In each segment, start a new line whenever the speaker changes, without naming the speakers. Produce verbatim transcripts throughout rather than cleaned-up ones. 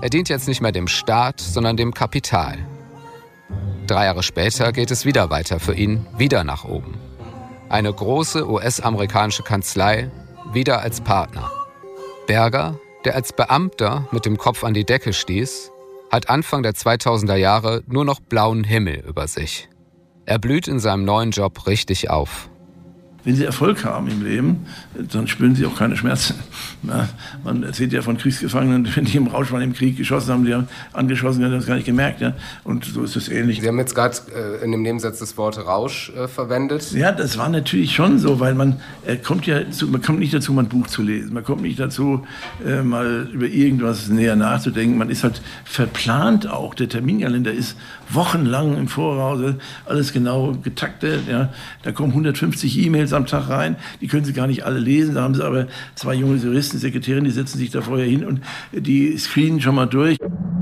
Er dient jetzt nicht mehr dem Staat, sondern dem Kapital. Drei Jahre später geht es wieder weiter für ihn, wieder nach oben. Eine große U S-amerikanische Kanzlei, wieder als Partner. Berger, der als Beamter mit dem Kopf an die Decke stieß, hat Anfang der zweitausender Jahre nur noch blauen Himmel über sich. Er blüht in seinem neuen Job richtig auf.
Wenn Sie Erfolg haben im Leben, dann spüren Sie auch keine Schmerzen. Na, man erzählt ja von Kriegsgefangenen, wenn die im Rausch waren im Krieg geschossen haben, die haben angeschossen, die haben das gar nicht gemerkt. Ja? Und so ist es ähnlich.
Sie haben jetzt gerade äh, in dem Nebensatz das Wort Rausch äh, verwendet.
Ja, das war natürlich schon so, weil man äh, kommt ja zu, man kommt nicht dazu, mal ein Buch zu lesen. Man kommt nicht dazu, äh, mal über irgendwas näher nachzudenken. Man ist halt verplant auch. Der Terminkalender ist wochenlang im Voraus, alles genau getaktet. Ja? Da kommen hundertfünfzig E-Mails am Tag rein, die können Sie gar nicht alle lesen, da haben Sie aber zwei junge Juristen, Sekretärinnen, die setzen sich da vorher hin und die screenen schon mal durch.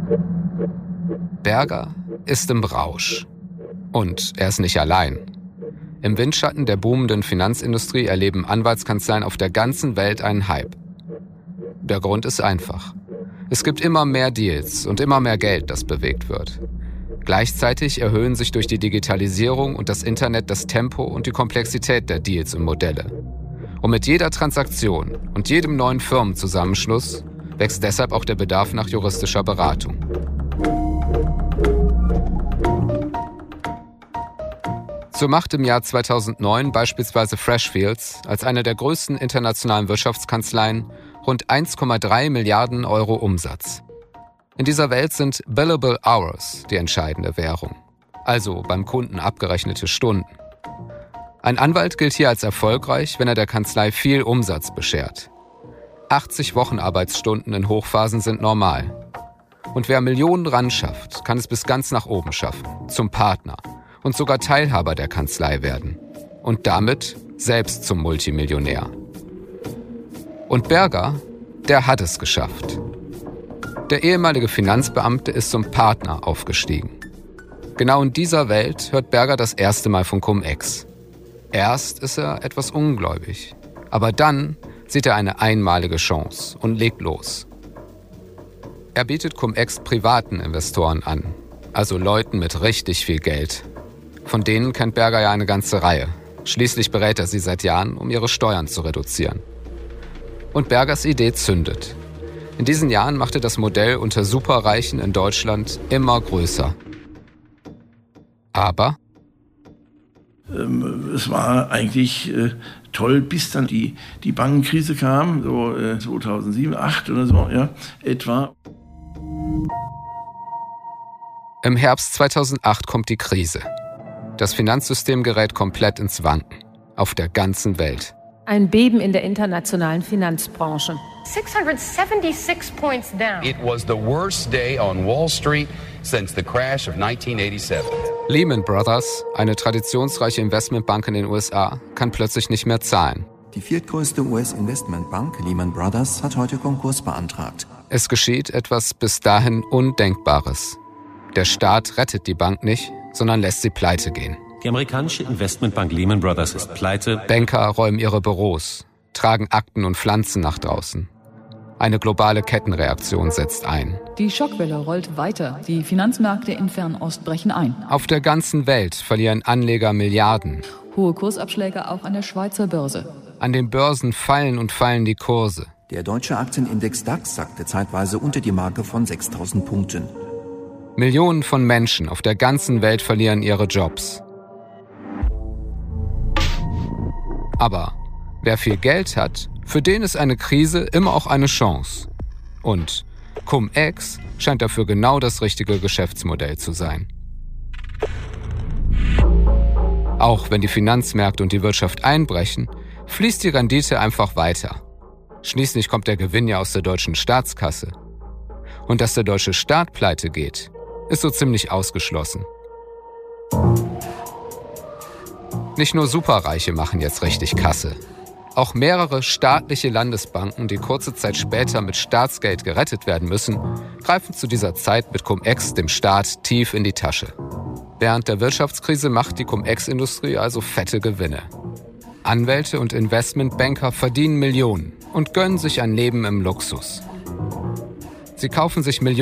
Berger ist im Rausch. Und er ist nicht allein. Im Windschatten der boomenden Finanzindustrie erleben Anwaltskanzleien auf der ganzen Welt einen Hype. Der Grund ist einfach. Es gibt immer mehr Deals und immer mehr Geld, das bewegt wird. Gleichzeitig erhöhen sich durch die Digitalisierung und das Internet das Tempo und die Komplexität der Deals und Modelle. Und mit jeder Transaktion und jedem neuen Firmenzusammenschluss wächst deshalb auch der Bedarf nach juristischer Beratung. So macht im Jahr zweitausendneun beispielsweise Freshfields als eine der größten internationalen Wirtschaftskanzleien rund eins Komma drei Milliarden Euro Umsatz. In dieser Welt sind Billable Hours die entscheidende Währung, also beim Kunden abgerechnete Stunden. Ein Anwalt gilt hier als erfolgreich, wenn er der Kanzlei viel Umsatz beschert. achtzig Wochenarbeitsstunden in Hochphasen sind normal. Und wer Millionen ran schafft, kann es bis ganz nach oben schaffen, zum Partner und sogar Teilhaber der Kanzlei werden. Und damit selbst zum Multimillionär. Und Berger, der hat es geschafft. Der ehemalige Finanzbeamte ist zum Partner aufgestiegen. Genau in dieser Welt hört Berger das erste Mal von Cum-Ex. Erst ist er etwas ungläubig, aber dann sieht er eine einmalige Chance und legt los. Er bietet Cum-Ex privaten Investoren an, also Leuten mit richtig viel Geld. Von denen kennt Berger ja eine ganze Reihe. Schließlich berät er sie seit Jahren, um ihre Steuern zu reduzieren. Und Bergers Idee zündet. In diesen Jahren machte das Modell unter Superreichen in Deutschland immer größer. Aber
ähm, es war eigentlich äh, toll, bis dann die, die Bankenkrise kam, so äh, zweitausendsieben, zweitausendacht oder so, ja, etwa.
Im Herbst zweitausendacht kommt die Krise. Das Finanzsystem gerät komplett ins Wanken. Auf der ganzen Welt.
Ein Beben in der internationalen Finanzbranche.
six hundred seventy-six points down.
It was the worst day on Wall Street since the crash of nineteen eighty-seven.
Lehman Brothers, eine traditionsreiche Investmentbank in den U S A, kann plötzlich nicht mehr zahlen.
Die viertgrößte U S-Investmentbank Lehman Brothers hat heute Konkurs beantragt.
Es geschieht etwas bis dahin Undenkbares. Der Staat rettet die Bank nicht, sondern lässt sie pleite gehen.
Die amerikanische Investmentbank Lehman Brothers ist pleite.
Banker räumen ihre Büros, tragen Akten und Pflanzen nach draußen. Eine globale Kettenreaktion setzt ein.
Die Schockwelle rollt weiter. Die Finanzmärkte in Fernost brechen ein.
Auf der ganzen Welt verlieren Anleger Milliarden.
Hohe Kursabschläge auch an der Schweizer Börse.
An den Börsen fallen und fallen die Kurse.
Der deutsche Aktienindex DAX sackte zeitweise unter die Marke von sechstausend Punkten.
Millionen von Menschen auf der ganzen Welt verlieren ihre Jobs. Aber wer viel Geld hat, für den ist eine Krise immer auch eine Chance. Und Cum-Ex scheint dafür genau das richtige Geschäftsmodell zu sein. Auch wenn die Finanzmärkte und die Wirtschaft einbrechen, fließt die Rendite einfach weiter. Schließlich kommt der Gewinn ja aus der deutschen Staatskasse. Und dass der deutsche Staat pleite geht, ist so ziemlich ausgeschlossen. Nicht nur Superreiche machen jetzt richtig Kasse. Auch mehrere staatliche Landesbanken, die kurze Zeit später mit Staatsgeld gerettet werden müssen, greifen zu dieser Zeit mit Cum-Ex dem Staat tief in die Tasche. Während der Wirtschaftskrise macht die Cum-Ex-Industrie also fette Gewinne. Anwälte und Investmentbanker verdienen Millionen und gönnen sich ein Leben im Luxus. Sie kaufen sich Millionen